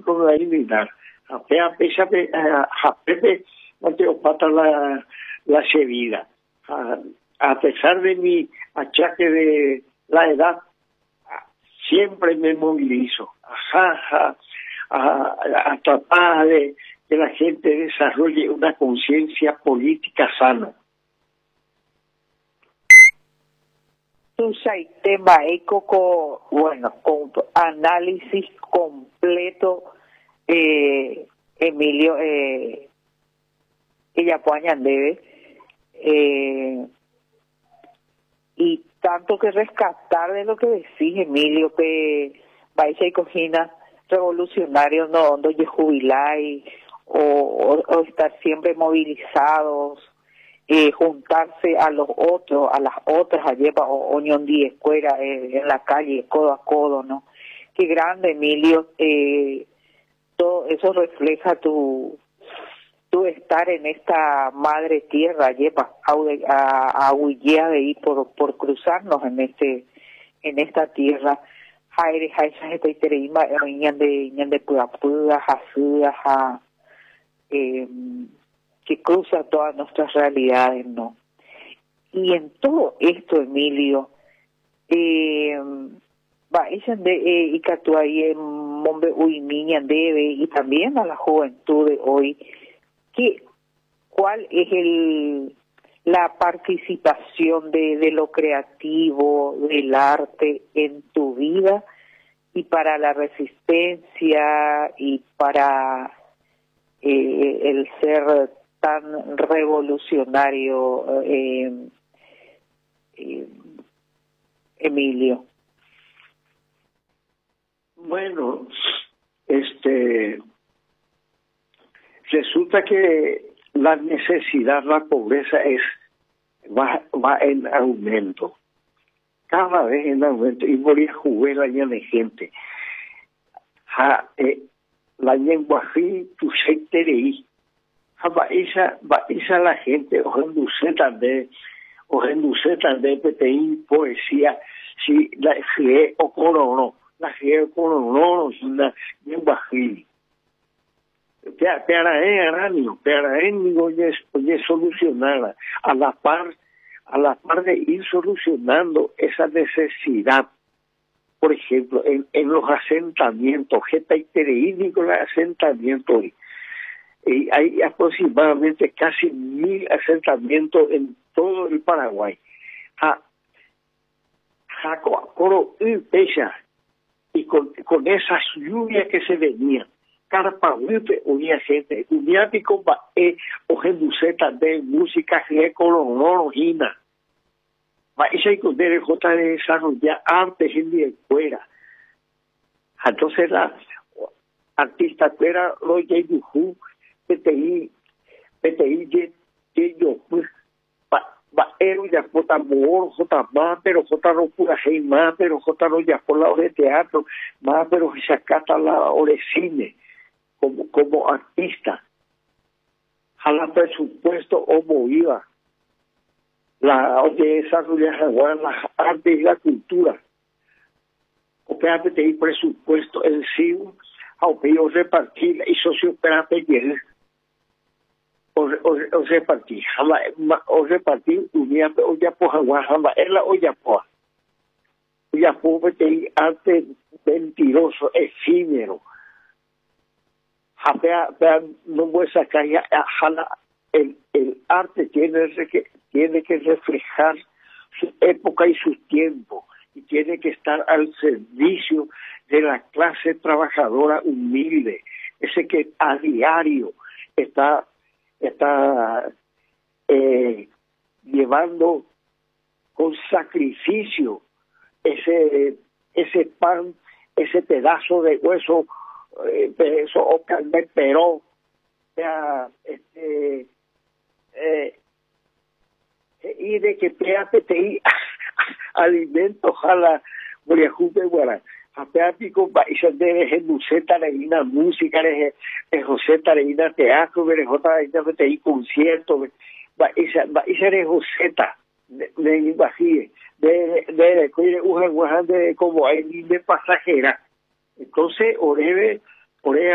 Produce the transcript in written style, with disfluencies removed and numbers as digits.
no va a eliminar. A Pepe no te opata la sevilla. A pesar de mi achaque de la edad, siempre me movilizo a tratar de que la gente desarrolle una conciencia política sana. Tema eco, bueno, con análisis completo, Emilio, ella puede debe, y tanto que rescatar de lo que decís, Emilio, que vais y cocina revolucionarios no jubilar o estar siempre movilizados, juntarse a los otros, a las otras, allí o unión de escuela en la calle, codo a codo, ¿no? Qué grande, Emilio, todo eso refleja tu estar en esta madre tierra, lleva a huillea de ir por cruzarnos en esta tierra. Jaire, jaisa, estoy tereima, de pudapuda, jasuda, que cruza todas nuestras realidades, ¿no? Y en todo esto, Emilio, ella y Catuay en Mombe Uimiña debe, y también a la juventud de hoy, ¿cuál es la participación de lo creativo, del arte en tu vida y para la resistencia y para el ser tan revolucionario, Emilio? Bueno, resulta que la necesidad, la pobreza va en aumento, cada vez en aumento, y voy a jugar la de gente. La lengua tu se terei. Va la gente, o de PTI, poesía, si la GE o corono, la lengua Pero es solucionarla a la par de ir solucionando esa necesidad. Por ejemplo, en los asentamientos, digo los asentamientos, y hay aproximadamente casi 1,000 asentamientos en todo el Paraguay. Y con esas lluvias que se venían, Carpahuipe unía gente, Uniápico o Genduceta de música greco-lorina. Esa y con el J de desarrollar arte en mi escuela. Entonces la artista fuera lo Yeyu, PTI, yo pues ya J Mor, J más, pero J no pura hey más, pero J no ya por la hora de teatro, más, pero se acata la hora de cine. Como artista, a la presupuesto o movida de desarrollar las artes y la cultura. O PTI presupuesto en sí, o pedido repartir y sociopérate o repartir, o repartir, o ya por Jaguar, ella o ya por PTI arte mentiroso, efímero. No voy a sacar el arte tiene que reflejar su época y su tiempo y tiene que estar al servicio de la clase trabajadora humilde, ese que a diario está llevando con sacrificio ese pan, ese pedazo de hueso, eso o carne, pero y de que PTI alimentos a la Boriajupe Guarán a Peápico y se debe José Tareina música de José Tareina teatro de PTI concierto esa de Joseta de Guají de como hay de pasajera. Entonces, oreve